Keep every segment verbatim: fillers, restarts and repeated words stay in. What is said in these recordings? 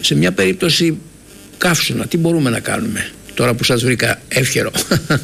σε μια περίπτωση καύσωνα, τι μπορούμε να κάνουμε τώρα που σας βρήκα εύχερο?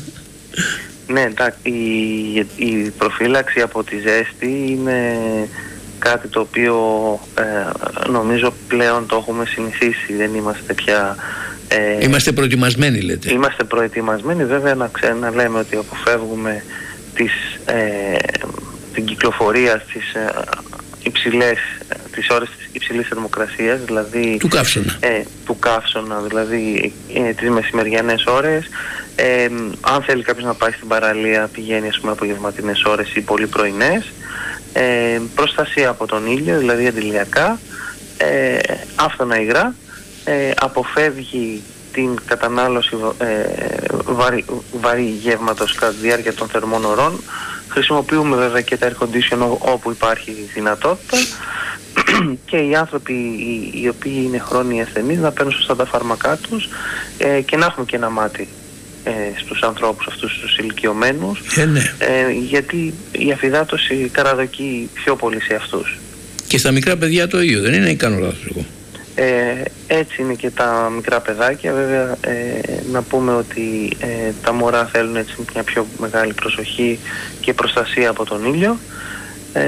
Ναι, εντάξει, η, η προφύλαξη από τη ζέστη είναι κάτι το οποίο ε, νομίζω πλέον το έχουμε συνηθίσει, δεν είμαστε πια... Ε, είμαστε προετοιμασμένοι, λέτε? Είμαστε προετοιμασμένοι, βέβαια να, ξέ, να λέμε ότι αποφεύγουμε τις, ε, την κυκλοφορία στις ε, υψηλές, τις ώρες της υψηλής θερμοκρασίας, δηλαδή του καύσωνα, ε, του καύσωνα δηλαδή ε, τις μεσημεριανές ώρες. Ε, αν θέλει κάποιος να πάει στην παραλία, πηγαίνει ας πούμε απογευματινές ώρες ή πολύ πρωινές. Ε, προστασία από τον ήλιο, δηλαδή αντιλιακά, ε, άφθονα υγρά, ε, αποφεύγει την κατανάλωση ε, βαρύ, βαρύ γεύματος κατά τη διάρκεια των θερμών ωρών. Χρησιμοποιούμε βέβαια και τα air condition όπου υπάρχει δυνατότητα και οι άνθρωποι οι, οι οποίοι είναι χρόνιοι ασθενείς να παίρνουν σωστά τα φάρμακά τους ε, και να έχουμε και ένα μάτι ε, στους ανθρώπους αυτούς τους ηλικιωμένους, ε, ναι. ε, γιατί η αφυδάτωση καραδοκεί πιο πολύ σε αυτούς. Και στα μικρά παιδιά το ίδιο, δεν είναι? Κάνω λάθος εγώ? Ε, έτσι είναι και τα μικρά παιδάκια. Βέβαια ε, να πούμε ότι ε, τα μωρά θέλουν έτσι μια πιο μεγάλη προσοχή και προστασία από τον ήλιο, ε,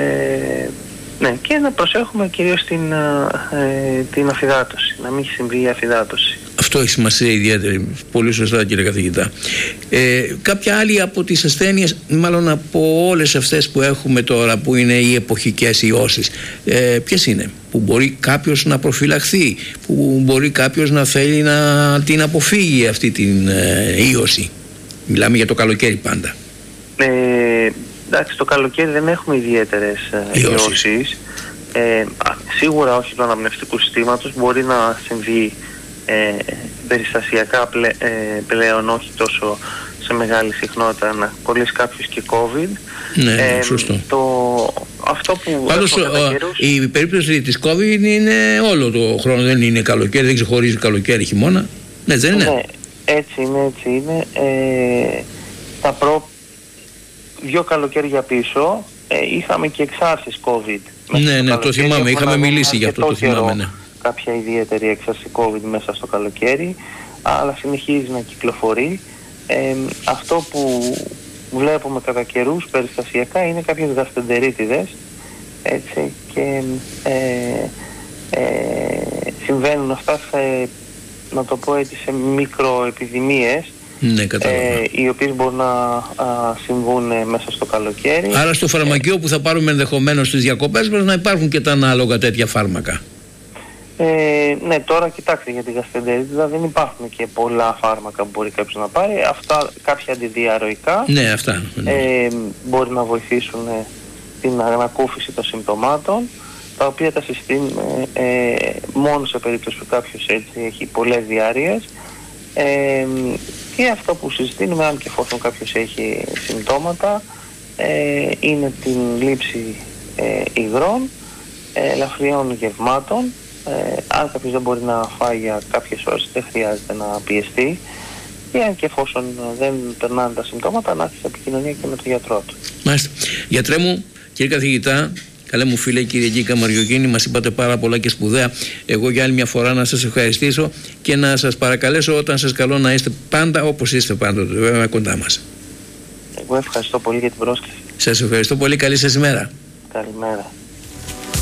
ναι, και να προσέχουμε κυρίως την, ε, την αφυδάτωση, να μην συμβεί η αφυδάτωση. Αυτό έχει σημασία ιδιαίτερη. Πολύ σωστά, κύριε καθηγητά. Ε, κάποια άλλη από τις ασθένειες, μάλλον από όλες αυτές που έχουμε τώρα, που είναι οι εποχικές ιώσεις, ε, ποιες είναι που μπορεί κάποιος να προφυλαχθεί, που μπορεί κάποιος να θέλει να την αποφύγει αυτή την ε, ίωση? Μιλάμε για το καλοκαίρι πάντα. Ε, εντάξει, το καλοκαίρι δεν έχουμε ιδιαίτερες ε, ιώσεις. Ε, σίγουρα όχι του αναπνευστικού συστήματος, μπορεί να συμβεί Ε, περιστασιακά πλε, ε, πλέον, όχι τόσο σε μεγάλη συχνότητα, να κολλήσει κάποιος και COVID. Ναι, ε, σωστό. Το, αυτό που πάντως καιρούς... η περίπτωση της COVID είναι όλο το χρόνο, δεν είναι καλοκαίρι, δεν ξεχωρίζει καλοκαίρι, χειμώνα. Ναι, δεν είναι? Ναι, έτσι είναι, έτσι είναι. Ε, τα προ... δύο καλοκαίρια πίσω ε, είχαμε και εξάρσεις COVID. Ναι, ναι, το θυμάμαι, είχαμε μιλήσει για αυτό, το θυμάμαι, ναι. Κάποια ιδιαίτερη έξαρση COVID μέσα στο καλοκαίρι, αλλά συνεχίζει να κυκλοφορεί. Ε, αυτό που βλέπουμε κατά καιρούς περιστασιακά είναι κάποιες γαστεντερίτιδες, έτσι, και ε, ε, συμβαίνουν αυτά σε, να το πω έτσι, σε μικροεπιδημίες, ναι, ε, οι οποίες μπορούν να α, συμβούν μέσα στο καλοκαίρι. Άρα στο φαρμακείο ε, που θα πάρουμε ενδεχομένως στις διακοπές μας να υπάρχουν και τα ανάλογα τέτοια φάρμακα. Ε, ναι, τώρα κοιτάξτε, για τη γαστρεντερίτιδα δεν υπάρχουν και πολλά φάρμακα που μπορεί κάποιος να πάρει. Αυτά, κάποια αντιδιαρροϊκά, ναι, αυτά, ναι. Ε, μπορεί να βοηθήσουν ε, την ανακούφιση των συμπτωμάτων, τα οποία τα συστήνουμε ε, μόνο σε περίπτωση που κάποιος έτσι έχει πολλές διάρειες. Ε, και αυτό που συστήνουμε, αν και εφόσον κάποιος έχει συμπτώματα, ε, είναι την λήψη ε, υγρών, ε, ελαφριών γευμάτων. Ε, αν κάποιος δεν μπορεί να φάει για κάποιες ώρες, δεν χρειάζεται να πιεστεί, και αν και εφόσον δεν περνάνε τα συμπτώματα, να έρθει σε επικοινωνία και με τον γιατρό του. Μάλιστα. Γιατρέ μου, κύριε καθηγητά, καλέ μου φίλε, κύριε Γκίκα Μαριοκίνη, μας είπατε πάρα πολλά και σπουδαία. Εγώ για άλλη μια φορά να σας ευχαριστήσω και να σας παρακαλέσω όταν σας καλώ να είστε πάντα όπως είστε πάντοτε, βέβαια, κοντά μας. Εγώ ευχαριστώ πολύ για την πρόσκληση. Σας ευχαριστώ πολύ, καλή σας ημέρα. Καλημέρα.